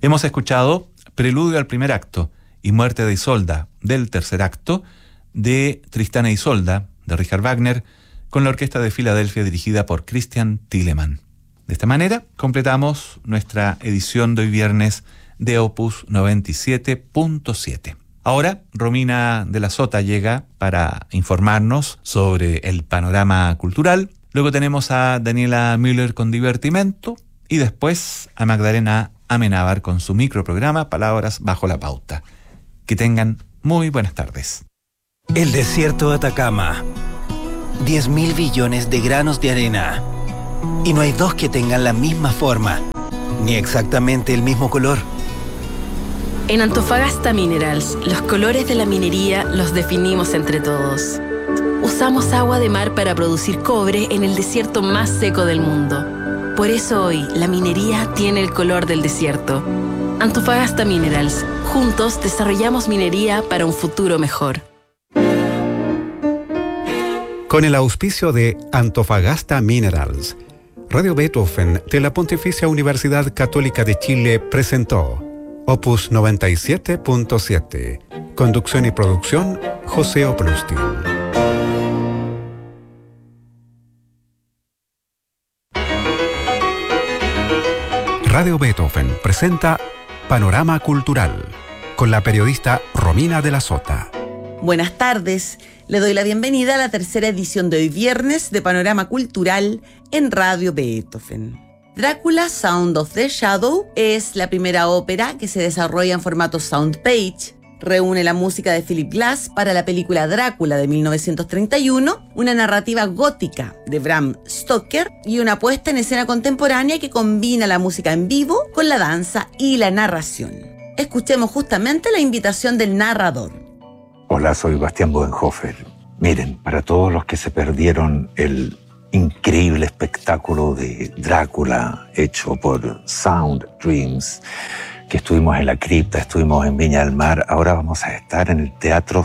Hemos escuchado Preludio al primer acto y Muerte de Isolda del tercer acto de Tristana e Isolda de Richard Wagner con la Orquesta de Filadelfia dirigida por Christian Thielemann. De esta manera completamos nuestra edición de hoy viernes de Opus 97.7. Ahora Romina de la Sota llega para informarnos sobre el panorama cultural. Luego tenemos a Daniela Müller con Divertimento y después a Magdalena Amenábar con su microprograma Palabras bajo la pauta. Que tengan muy buenas tardes. El desierto de Atacama. 10.000 billones de granos de arena. Y no hay dos que tengan la misma forma, ni exactamente el mismo color. En Antofagasta Minerals, los colores de la minería los definimos entre todos. Usamos agua de mar para producir cobre en el desierto más seco del mundo. Por eso hoy, la minería tiene el color del desierto. Antofagasta Minerals. Juntos desarrollamos minería para un futuro mejor. Con el auspicio de Antofagasta Minerals, Radio Beethoven de la Pontificia Universidad Católica de Chile presentó Opus 97.7. Conducción y producción, José Oplustin. Radio Beethoven presenta Panorama Cultural con la periodista Romina de la Sota. Buenas tardes, le doy la bienvenida a la tercera edición de hoy viernes de Panorama Cultural en Radio Beethoven. Drácula Sound of the Shadow es la primera ópera que se desarrolla en formato soundpage. Reúne la música de Philip Glass para la película Drácula de 1931, una narrativa gótica de Bram Stoker y una puesta en escena contemporánea que combina la música en vivo con la danza y la narración. Escuchemos justamente la invitación del narrador. Hola, soy Bastián Bodenhofer. Miren, para todos los que se perdieron el increíble espectáculo de Drácula hecho por Sound Dreams, que estuvimos en la cripta, estuvimos en Viña del Mar, ahora vamos a estar en el Teatro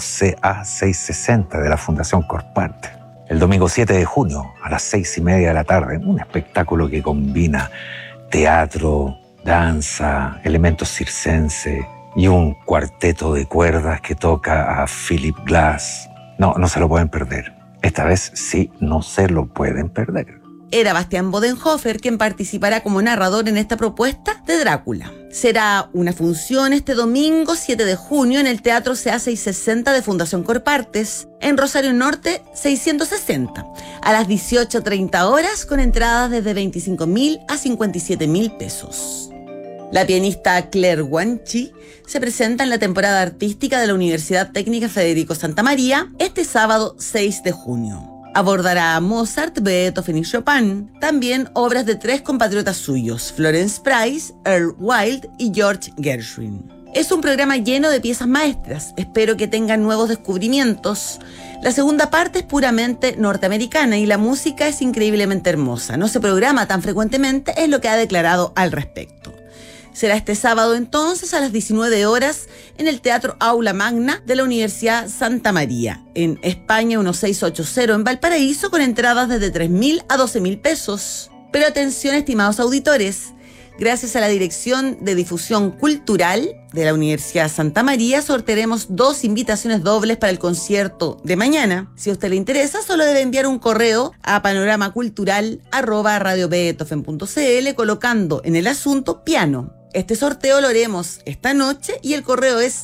CA660 de la Fundación Corpart. El domingo 7 de junio a las 6:30 de la tarde, un espectáculo que combina teatro, danza, elementos circenses y un cuarteto de cuerdas que toca a Philip Glass. No se lo pueden perder. Esta vez sí, no se lo pueden perder. Era Bastián Bodenhofer quien participará como narrador en esta propuesta de Drácula. Será una función este domingo 7 de junio en el Teatro CA660 de Fundación Corpartes, en Rosario Norte 660, a las 18:30 horas, con entradas desde 25.000 a 57.000 pesos. La pianista Claire Guanchi se presenta en la temporada artística de la Universidad Técnica Federico Santa María este sábado 6 de junio. Abordará a Mozart, Beethoven y Chopin, también obras de tres compatriotas suyos, Florence Price, Earl Wild y George Gershwin. Es un programa lleno de piezas maestras, espero que tengan nuevos descubrimientos. La segunda parte es puramente norteamericana y la música es increíblemente hermosa. No se programa tan frecuentemente, es lo que ha declarado al respecto. Será este sábado entonces a las 19 horas en el Teatro Aula Magna de la Universidad Santa María, en España 1680 en Valparaíso, con entradas desde 3.000 a 12.000 pesos. Pero atención, estimados auditores, gracias a la Dirección de Difusión Cultural de la Universidad Santa María sortearemos 2 invitaciones dobles para el concierto de mañana. Si a usted le interesa, solo debe enviar un correo a panoramacultural@radiobeethoven.cl colocando en el asunto piano. Este sorteo lo haremos esta noche y el correo es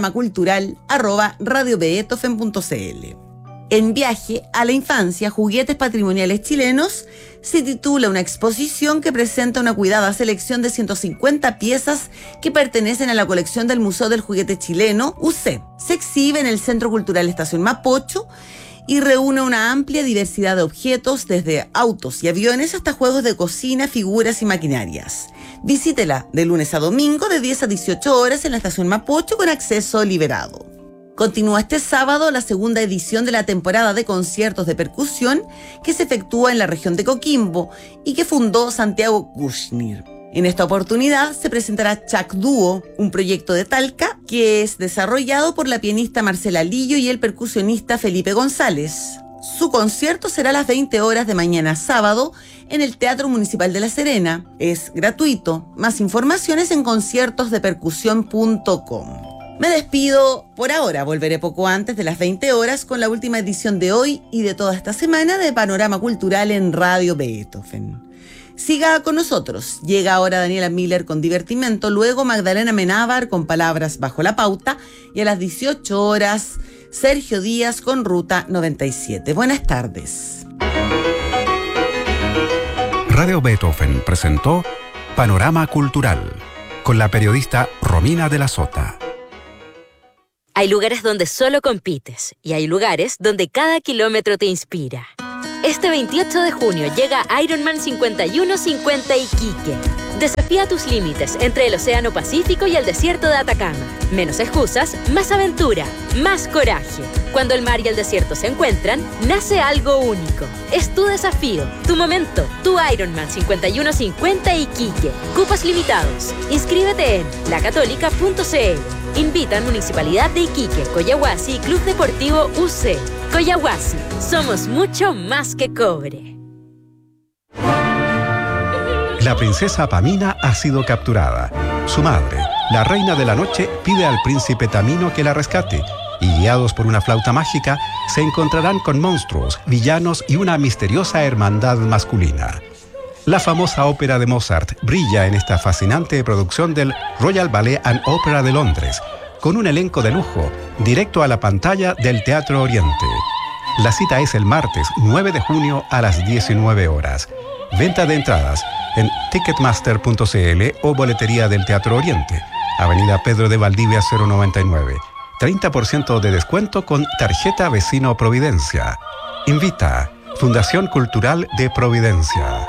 panoramacultural@radiobeethoven.cl. En Viaje a la Infancia, Juguetes Patrimoniales Chilenos, se titula una exposición que presenta una cuidada selección de 150 piezas que pertenecen a la colección del Museo del Juguete Chileno, UC. Se exhibe en el Centro Cultural Estación Mapocho y reúne una amplia diversidad de objetos, desde autos y aviones hasta juegos de cocina, figuras y maquinarias. Visítela de lunes a domingo de 10 a 18 horas en la Estación Mapocho con acceso liberado. Continúa este sábado la segunda edición de la temporada de conciertos de percusión que se efectúa en la región de Coquimbo y que fundó Santiago Kushner. En esta oportunidad se presentará Chac Dúo, un proyecto de Talca que es desarrollado por la pianista Marcela Lillo y el percusionista Felipe González. Su concierto será a las 20 horas de mañana sábado en el Teatro Municipal de La Serena. Es gratuito. Más informaciones en conciertosdepercusión.com. Me despido por ahora. Volveré poco antes de las 20 horas con la última edición de hoy y de toda esta semana de Panorama Cultural en Radio Beethoven. Siga con nosotros. Llega ahora Daniela Miller con Divertimento, luego Magdalena Menábar con Palabras bajo la pauta y a las 18 horas Sergio Díaz con Ruta 97. Buenas tardes. Radio Beethoven presentó Panorama Cultural con la periodista Romina de la Sota. Hay lugares donde solo compites y hay lugares donde cada kilómetro te inspira. Este 28 de junio llega Ironman 5150 Iquique. Desafía tus límites entre el Océano Pacífico y el desierto de Atacama. Menos excusas, más aventura, más coraje. Cuando el mar y el desierto se encuentran, nace algo único. Es tu desafío, tu momento, tu Ironman 5150 Iquique. Cupos limitados. Inscríbete en lacatólica.cl. Invitan Municipalidad de Iquique, Coyahuasi y Club Deportivo UC. Coyahuasi, somos mucho más que cobre. La princesa Pamina ha sido capturada. Su madre, la reina de la noche, pide al príncipe Tamino que la rescate y, guiados por una flauta mágica, se encontrarán con monstruos, villanos y una misteriosa hermandad masculina. La famosa ópera de Mozart brilla en esta fascinante producción del Royal Ballet and Opera de Londres, con un elenco de lujo, directo a la pantalla del Teatro Oriente. La cita es el martes 9 de junio a las 19 horas. Venta de entradas en ticketmaster.cl o boletería del Teatro Oriente, Avenida Pedro de Valdivia 099. 30% de descuento con tarjeta Vecino Providencia. Invita Fundación Cultural de Providencia.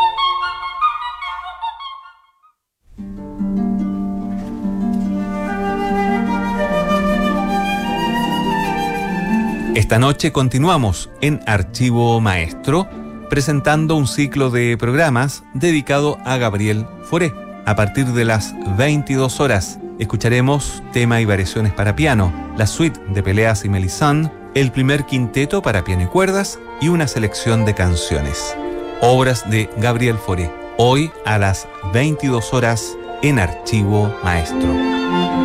Esta noche continuamos en Archivo Maestro, presentando un ciclo de programas dedicado a Gabriel Fauré. A partir de las 22 horas escucharemos tema y variaciones para piano, la suite de Peleas y Melisande, el primer quinteto para piano y cuerdas y una selección de canciones. Obras de Gabriel Fauré, hoy a las 22 horas en Archivo Maestro.